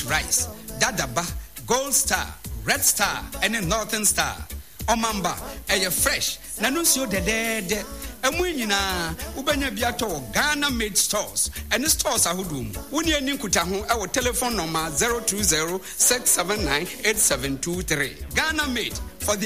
rice, Dadaba, Gold Star, Red Star, and a Northern Star. Omamba, fresh, Nanusio de. And when you na Ubanya Biato, Ghana made stores, and the stores are Hudum. Unia Ninkutahu, our telephone number 020-679-8723. Ghana made for the